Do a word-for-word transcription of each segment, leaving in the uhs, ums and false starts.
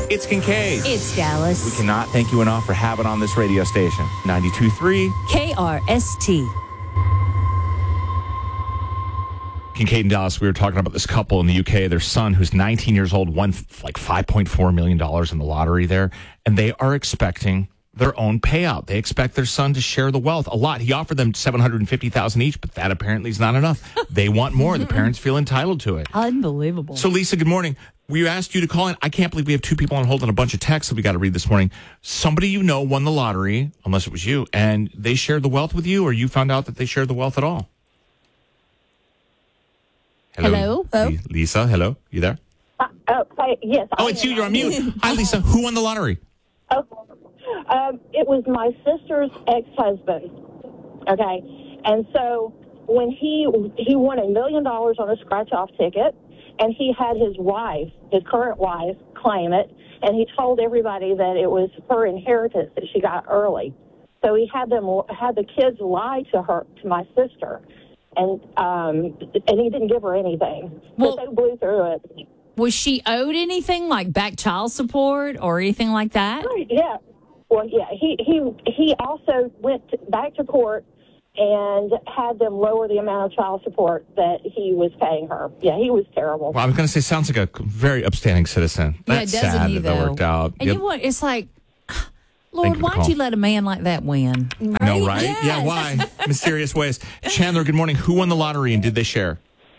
It's Kincaid. It's Dallas. We cannot thank you enough for having on this radio station. ninety-two point three K R S T. Kincaid and Dallas, we were talking about this couple in the U K. Their son, who's nineteen years old, won like five point four million dollars in the lottery there. And they are expecting their own payout. They expect their son to share the wealth a lot. He offered them seven hundred fifty thousand dollars each, but that apparently is not enough. They want more. The parents feel entitled to it. Unbelievable. So, Lisa, good morning. We asked you to call in. I can't believe we have two people on hold and a bunch of texts that we got to read this morning. Somebody you know won the lottery, unless it was you, and they shared the wealth with you, or you found out that they shared the wealth at all. Hello? Hello? Lisa, hello? You there? Uh, uh, hi, yes. Oh, I it's am. you. You're on mute. Hi, Lisa. Who won the lottery? Oh, um, it was my sister's ex-husband. Okay, and so when he he won a million dollars on a scratch-off ticket, and he had his wife, his current wife, claim it, and he told everybody that it was her inheritance that she got early. So he had them had the kids lie to her, to my sister, and um, and he didn't give her anything. Well, but they blew through it. Was she owed anything like back child support or anything like that? Right, yeah. Well, yeah, he, he, he also went to, back to court and had them lower the amount of child support that he was paying her. Yeah, he was terrible. Well, I was going to say, sounds like a very upstanding citizen. Yeah, That's doesn't sad he, that that though? worked out. And Yep. you know what? It's like, Thank Lord, you for why'd calling. you let a man like that win? I know, right? Yes. Yeah, why? Mysterious ways. Chandler, good morning. Who won the lottery and did they share?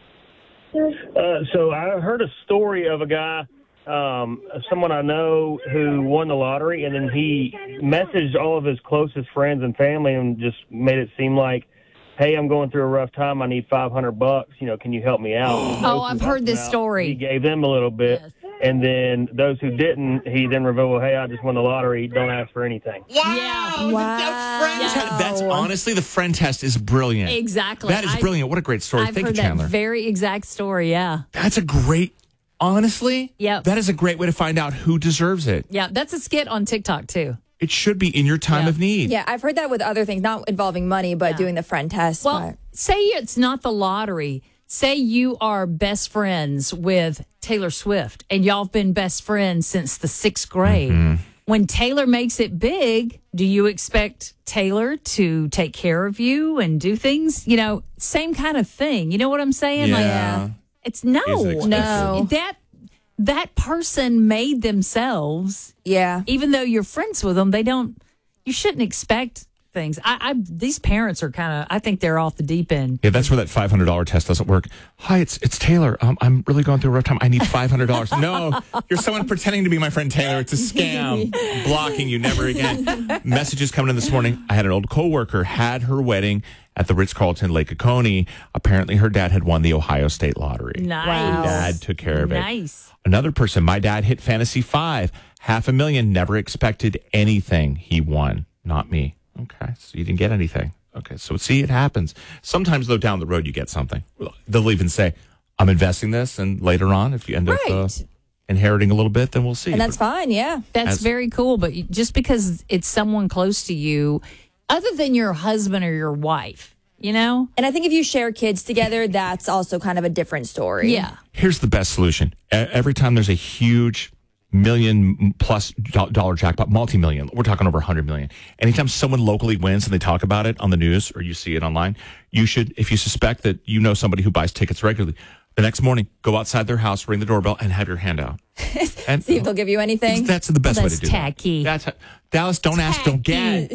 Uh, so I heard a story of a guy, um, someone I know who won the lottery, and then he messaged all of his closest friends and family and just made it seem like, hey, I'm going through a rough time. I need five hundred bucks. You know, can you help me out? Oh, I've heard this story. He gave them a little bit. Yes. And then those who didn't, he then revealed, hey, I just won the lottery. Don't ask for anything. Wow. Yeah. Wow. Yes. That's honestly, the friend test is brilliant. Exactly. That is I- brilliant. What a great story. I've Thank heard you, Chandler. that very exact story, yeah. That's a great, honestly, Yep. that is a great way to find out who deserves it. Yeah, that's a skit on TikTok, too. It should be in your time Yeah. of need. Yeah, I've heard that with other things, not involving money, but Yeah. doing the friend test. Well, but- say it's not the lottery. Say you are best friends with Taylor Swift and y'all have been best friends since the sixth grade. Mm-hmm. When Taylor makes it big, do you expect Taylor to take care of you and do things? You know, same kind of thing. You know what I'm saying? Yeah. Like, it's no. Is it expensive? No. That, that person made themselves. yeah. Even though you're friends with them, they don't, you shouldn't expect things. I, I these parents are kind of, I think they're off the deep end. Yeah, that's where that five hundred dollars test doesn't work. Hi, it's it's Taylor. Um, I'm really going through a rough time. I need five hundred dollars. No, you're someone pretending to be my friend Taylor. It's a scam. Blocking you, never again. Messages coming in this morning. I had an old coworker, had her wedding at the Ritz-Carlton Lake Oconee. Apparently her dad had won the Ohio State Lottery. Nice. Wow. Dad took care of it. Nice. Another person, my dad hit Fantasy Five, half a million, never expected anything. He won, not me. Okay, so you didn't get anything. Okay, so see, it happens. Sometimes, though, down the road, you get something. They'll even say, I'm investing this, and later on, if you end up uh, Right. inheriting a little bit, then we'll see. And that's But fine, yeah. That's As- very cool. But you- just because it's someone close to you, other than your husband or your wife, you know? And I think if you share kids together, that's also kind of a different story. Yeah. Here's the best solution. E- Every time there's a huge million plus do- dollar jackpot, multi-million, we're talking over one hundred million. Anytime someone locally wins and they talk about it on the news or you see it online, you should, if you suspect that you know somebody who buys tickets regularly, the next morning, go outside their house, ring the doorbell, and have your hand out. And See if they'll give you anything. that's the best Well, way that's to do tacky. that. That's Dallas, don't ask, don't get.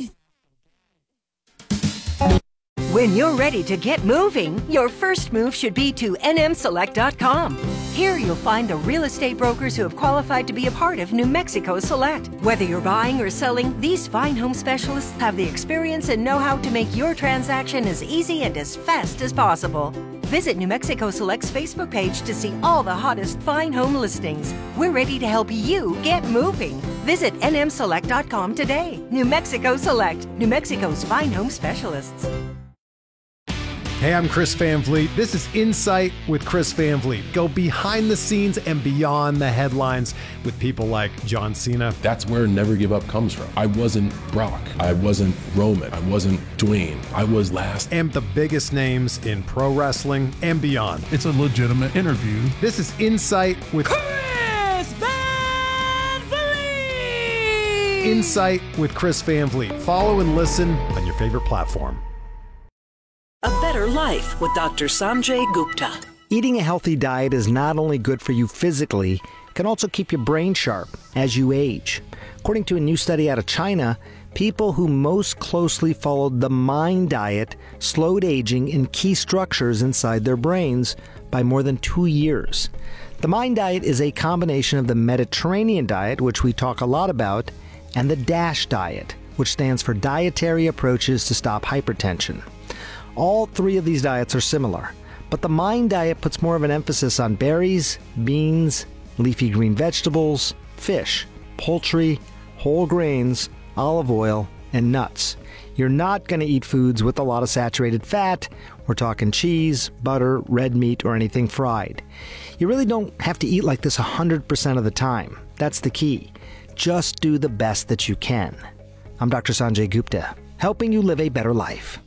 When you're ready to get moving, your first move should be to N M select dot com. Here you'll find the real estate brokers who have qualified to be a part of New Mexico Select. Whether you're buying or selling, these fine home specialists have the experience and know-how to make your transaction as easy and as fast as possible. Visit New Mexico Select's Facebook page to see all the hottest fine home listings. We're ready to help you get moving. Visit N M select dot com today. New Mexico Select, New Mexico's fine home specialists. Hey, I'm Chris Van Vliet. This is Insight with Chris Van Vliet. Go behind the scenes and beyond the headlines with people like John Cena. That's where Never Give Up comes from. I wasn't Brock. I wasn't Roman. I wasn't Dwayne. I was last. And the biggest names in pro wrestling and beyond. It's a legitimate interview. This is Insight with Chris Van Vliet! Insight with Chris Van Vliet. Follow and listen on your favorite platform. A better life with Doctor Sanjay Gupta. Eating a healthy diet is not only good for you physically, it can also keep your brain sharp as you age. According to a new study out of China, people who most closely followed the MIND diet slowed aging in key structures inside their brains by more than two years. The MIND diet is a combination of the Mediterranean diet, which we talk a lot about, and the DASH diet, which stands for Dietary Approaches to Stop Hypertension. All three of these diets are similar, but the MIND diet puts more of an emphasis on berries, beans, leafy green vegetables, fish, poultry, whole grains, olive oil, and nuts. You're not going to eat foods with a lot of saturated fat. We're talking cheese, butter, red meat, or anything fried. You really don't have to eat like this one hundred percent of the time. That's the key. Just do the best that you can. I'm Doctor Sanjay Gupta, helping you live a better life.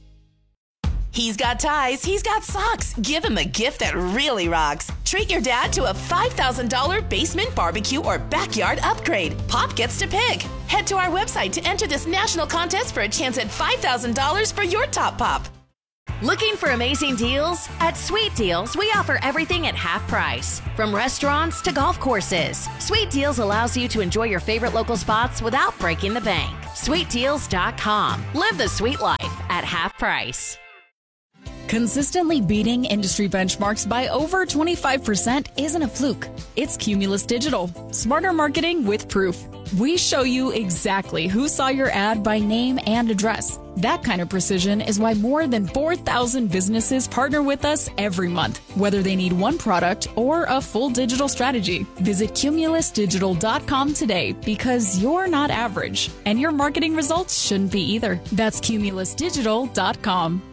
He's got ties, he's got socks. Give him a gift that really rocks. Treat your dad to a five thousand dollars basement barbecue or backyard upgrade. Pop gets to pick. Head to our website to enter this national contest for a chance at five thousand dollars for your top pop. Looking for amazing deals? At Sweet Deals, we offer everything at half price. From restaurants to golf courses, Sweet Deals allows you to enjoy your favorite local spots without breaking the bank. sweet deals dot com. Live the sweet life at half price. Consistently beating industry benchmarks by over twenty-five percent isn't a fluke. It's Cumulus Digital. Smarter marketing with proof. We show you exactly who saw your ad by name and address. That kind of precision is why more than four thousand businesses partner with us every month, whether they need one product or a full digital strategy. Visit Cumulus Digital dot com today because you're not average, and your marketing results shouldn't be either. That's Cumulus Digital dot com.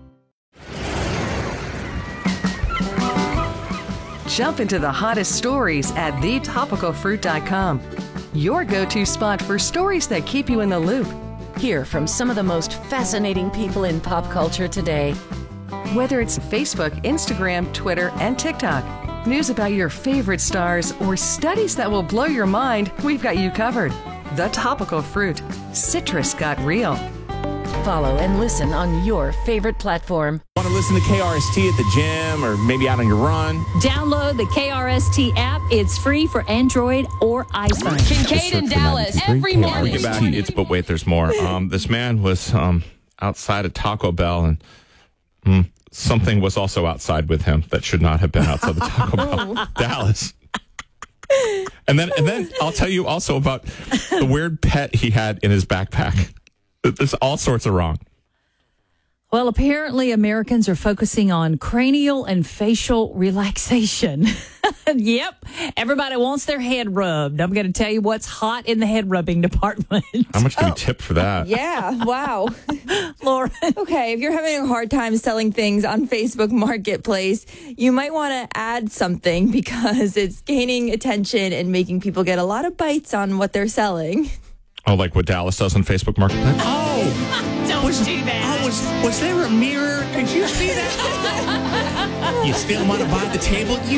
Jump into the hottest stories at the topical fruit dot com. Your go-to spot for stories that keep you in the loop. Hear from some of the most fascinating people in pop culture today. Whether it's Facebook, Instagram, Twitter, and TikTok, news about your favorite stars, or studies that will blow your mind, we've got you covered. The Topical Fruit. Citrus got real. Follow and listen on your favorite platform. Want to listen to K R S T at the gym or maybe out on your run? Download the K R S T app. It's free for Android or iPhone. Kincaid in Dallas every morning. We get back. It's but wait, there's more. Um, this man was um, outside a Taco Bell, and mm, something was also outside with him that should not have been outside the Taco Bell. Dallas. And then, and then I'll tell you also about the weird pet he had in his backpack. There's all sorts of wrong. Well, apparently Americans are focusing on cranial and facial relaxation. Yep. Everybody wants their head rubbed. I'm going to tell you what's hot in the head rubbing department. How much do we tip for that? Yeah. Wow. Laura. Okay. If you're having a hard time selling things on Facebook Marketplace, you might want to add something because it's gaining attention and making people get a lot of bites on what they're selling. Oh, like what Dallas does on Facebook Marketplace? Oh, don't was, do that. Oh, was, was there a mirror? Could you see that? You still want to buy the table? You